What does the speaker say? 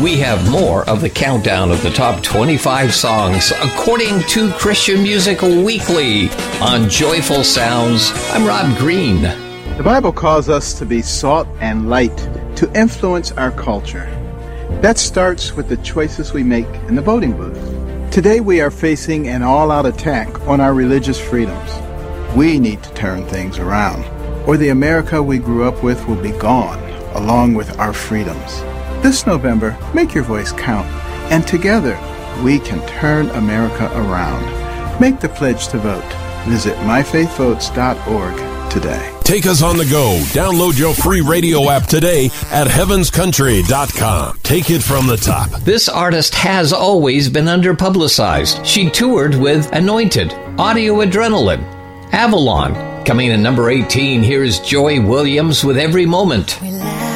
We have more of the countdown of the top 25 songs according to Christian Music Weekly on Joyful Sounds. I'm Rob Green. The Bible calls us to be salt and light to influence our culture. That starts with the choices we make in the voting booth. Today we are facing an all-out attack on our religious freedoms. We need to turn things around, or the America we grew up with will be gone, along with our freedoms. This November, make your voice count, and together we can turn America around. Make the pledge to vote. Visit myfaithvotes.org today. Take us on the go. Download your free radio app today at heavenscountry.com. Take it from the top. This artist has always been underpublicized. She toured with Anointed, Audio Adrenaline, Avalon. Coming in number 18, here's Joy Williams with Every Moment.